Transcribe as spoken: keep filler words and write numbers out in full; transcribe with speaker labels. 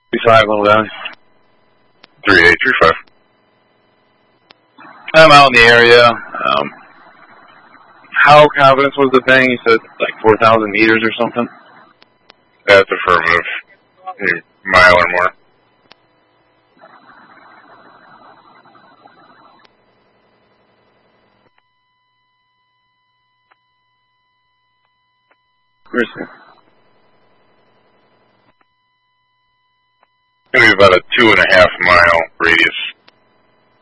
Speaker 1: three five, little guy.
Speaker 2: three eight three five.
Speaker 1: I'm out in the area. Um, how confident was the thing? You said like four thousand meters or something?
Speaker 2: That's affirmative. A mile or more.
Speaker 1: Where's it?
Speaker 2: Maybe about a two and a half mile radius.